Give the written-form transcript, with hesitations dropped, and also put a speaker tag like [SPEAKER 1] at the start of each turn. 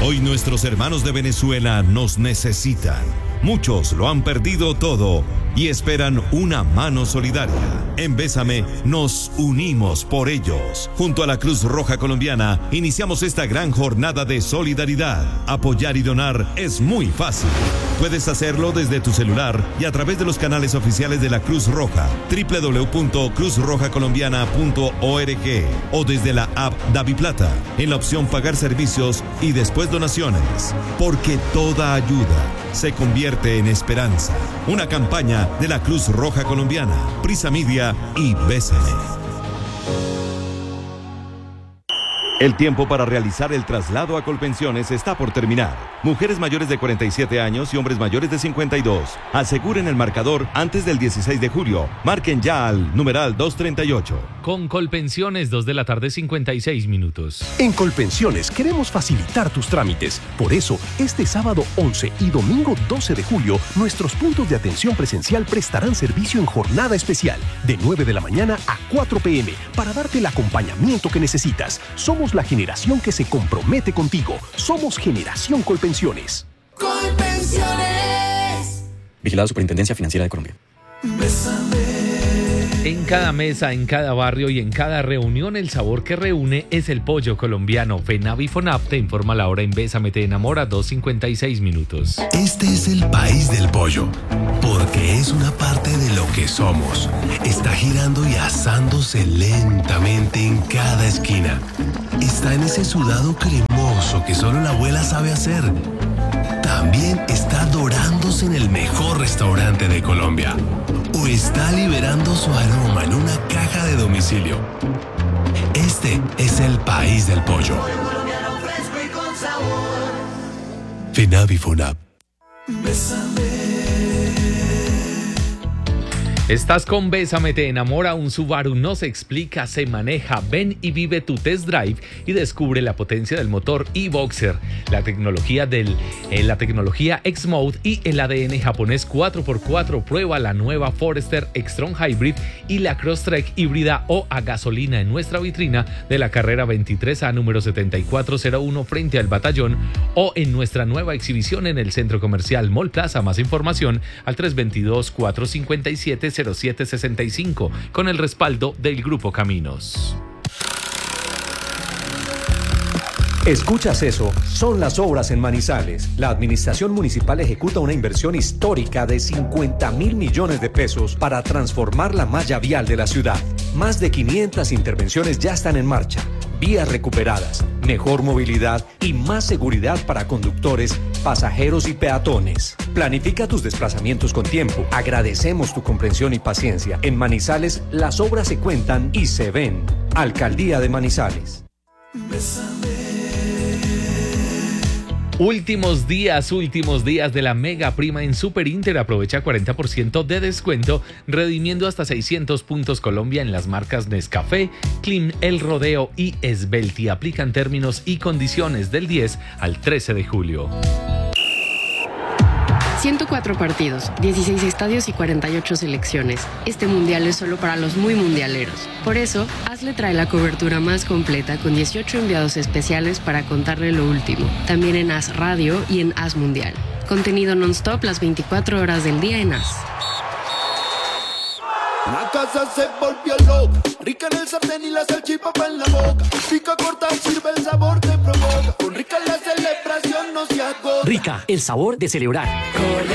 [SPEAKER 1] Hoy nuestros hermanos de Venezuela nos necesitan. Muchos lo han perdido todo y esperan una mano solidaria. En Bésame nos unimos por ellos. Junto a la Cruz Roja Colombiana iniciamos esta gran jornada de solidaridad. Apoyar y donar es muy fácil. Puedes hacerlo desde tu celular y a través de los canales oficiales de la Cruz Roja, www.cruzrojacolombiana.org o desde la app DaviPlata, en la opción Pagar servicios y después donaciones. Porque toda ayuda se convierte en esperanza. Una campaña de la Cruz Roja Colombiana, Prisa Media y Bésame. El tiempo para realizar el traslado a Colpensiones está por terminar. Mujeres mayores de 47 años y hombres mayores de 52. Aseguren el marcador antes del 16 de julio. Marquen ya al numeral 238.
[SPEAKER 2] Con Colpensiones, 2:56 p.m.
[SPEAKER 3] En Colpensiones queremos facilitar tus trámites. Por eso, este sábado 11 y domingo 12 de julio, nuestros puntos de atención presencial prestarán servicio en jornada especial, de 9 de la mañana a 4 p.m, para darte el acompañamiento que necesitas. Somos la generación que se compromete contigo. Somos Generación Colpensiones.
[SPEAKER 4] Colpensiones.
[SPEAKER 5] Vigilado Superintendencia Financiera de Colombia.
[SPEAKER 4] Bésame.
[SPEAKER 2] En cada mesa, en cada barrio y en cada reunión, el sabor que reúne es el pollo colombiano. FENAV y FONAP te informa la hora en Bésame te enamora, 2:56 p.m.
[SPEAKER 6] Este es el país del pollo, porque es una parte de lo que somos. Está girando y asándose lentamente en cada esquina. Está en ese sudado cremoso que solo la abuela sabe hacer. También está dorándose en el mejor restaurante de Colombia. O está liberando su aroma en una caja de domicilio. Este es el país del pollo. FENAV y FONAP.
[SPEAKER 2] Estás con Bésame te enamora, un Subaru no se explica, se maneja. Ven y vive tu test drive y descubre la potencia del motor e-Boxer, la tecnología X-Mode y el ADN japonés 4x4. Prueba la nueva Forester X-Tron Hybrid y la Crosstrek híbrida o a gasolina en nuestra vitrina de la carrera 23A número 7401 frente al Batallón o en nuestra nueva exhibición en el Centro Comercial Mall Plaza. Más información al 322-457-0765 con el respaldo del Grupo Caminos.
[SPEAKER 7] ¿Escuchas eso? Son las obras en Manizales. La administración municipal ejecuta una inversión histórica de 50.000 millones de pesos para transformar la malla vial de la ciudad. Más de 500 intervenciones ya están en marcha. Vías recuperadas, mejor movilidad y más seguridad para conductores, pasajeros y peatones. Planifica tus desplazamientos con tiempo. Agradecemos tu comprensión y paciencia. En Manizales, las obras se cuentan y se ven. Alcaldía de Manizales.
[SPEAKER 2] Últimos días de la mega prima en Super Inter. Aprovecha 40% de descuento, redimiendo hasta 600 puntos Colombia en las marcas Nescafé, Clean, El Rodeo y Esbelti. Aplican términos y condiciones del 10 al 13 de julio.
[SPEAKER 8] 104 partidos, 16 estadios y 48 selecciones. Este mundial es solo para los muy mundialeros. Por eso, Hazle trae la cobertura más completa con 18 enviados especiales para contarle lo último. También en Haz Radio y en Haz Mundial. Contenido non-stop las 24 horas del día en Haz.
[SPEAKER 4] La casa se volvió loca, rica en el sartén y la salchipapa en la boca. Pica corta, sirve el sabor que provoca. Con Rica la celebración no se agota.
[SPEAKER 9] Rica, el sabor de celebrar.